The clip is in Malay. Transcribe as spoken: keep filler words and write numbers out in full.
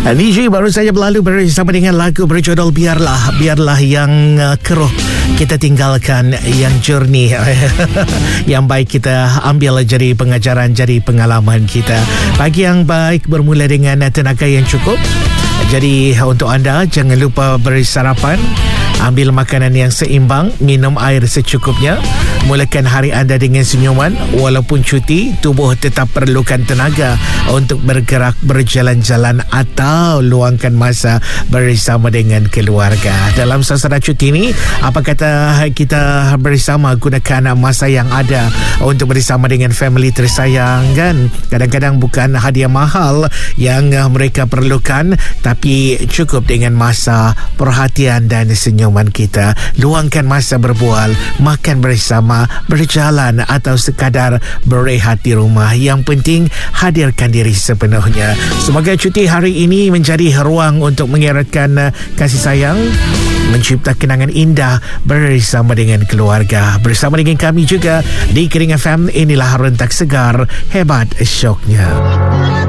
D J baru saja berlalu bersama dengan lagu berjudul Biarlah. Biarlah yang uh, keruh kita tinggalkan, yang jernih yang baik kita ambil jadi pengajaran, jadi pengalaman kita. Pagi yang baik bermula dengan tenaga yang cukup. Jadi untuk anda, jangan lupa bersarapan, ambil makanan yang seimbang, minum air secukupnya, mulakan hari anda dengan senyuman. Walaupun cuti, tubuh tetap perlukan tenaga untuk bergerak, berjalan-jalan atau luangkan masa bersama dengan keluarga. Dalam suasana cuti ini, apa kata kita bersama gunakan masa yang ada untuk bersama dengan family tersayang, kan? Kadang-kadang bukan hadiah mahal yang mereka perlukan, tapi cukup dengan masa, perhatian dan senyuman kita. Luangkan masa berbual, makan bersama, berjalan atau sekadar berehat di rumah. Yang penting hadirkan diri sepenuhnya. Semoga cuti hari ini menjadi ruang untuk mengeratkan kasih sayang, mencipta kenangan indah bersama dengan keluarga. Bersama dengan kami juga di Kering F M, inilah Rentak Segar, hebat syoknya.